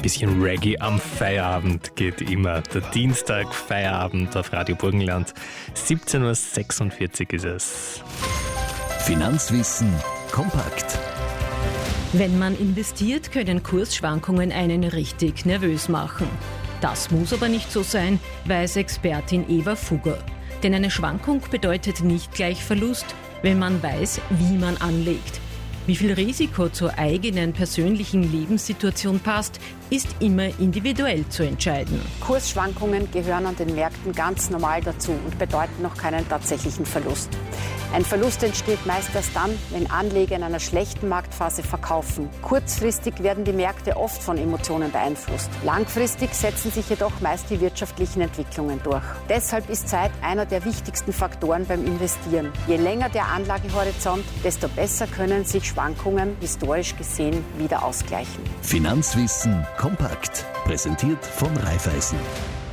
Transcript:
Bisschen Reggae am Feierabend geht immer. Der Dienstag, Feierabend auf Radio Burgenland. 17.46 Uhr ist es. Finanzwissen kompakt. Wenn man investiert, können Kursschwankungen einen richtig nervös machen. Das muss aber nicht so sein, weiß Expertin Eva Fugger. Denn eine Schwankung bedeutet nicht gleich Verlust, wenn man weiß, wie man anlegt. Wie viel Risiko zur eigenen persönlichen Lebenssituation passt, ist immer individuell zu entscheiden. Kursschwankungen gehören an den Märkten ganz normal dazu und bedeuten noch keinen tatsächlichen Verlust. Ein Verlust entsteht meist erst dann, wenn Anleger in einer schlechten Marktphase verkaufen. Kurzfristig werden die Märkte oft von Emotionen beeinflusst. Langfristig setzen sich jedoch meist die wirtschaftlichen Entwicklungen durch. Deshalb ist Zeit einer der wichtigsten Faktoren beim Investieren. Je länger der Anlagehorizont, desto besser können sich Schwankungen historisch gesehen wieder ausgleichen. Finanzwissen kompakt. Präsentiert von Raiffeisen.